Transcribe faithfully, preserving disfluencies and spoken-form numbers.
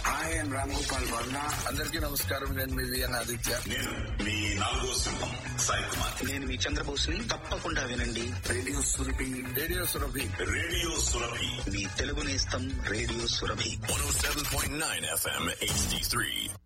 Hi I'm Ram Gopal Varma. అందరికీ నమస్కారం. నేను మీ విఎన్ ఆదిత్య. నేను మీ నాలుగో సింహం సాయి కుమార్. నేను మీ చంద్రబోస్ని. తప్పకుండా వినండి radio Surabhi. Radio Surabhi. Radio Surabhi. మీ తెలుగు నేస్తం radio Surabhi. one oh seven point nine F M H D three.